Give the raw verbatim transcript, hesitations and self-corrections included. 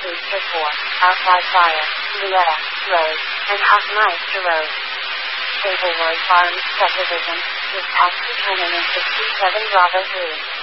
Booster four, Outside Fire, Luetta, Rose, and Hot Meister Rose. Staplewood Farms Subdivision, with tax determinant sixty-seven Bravo three.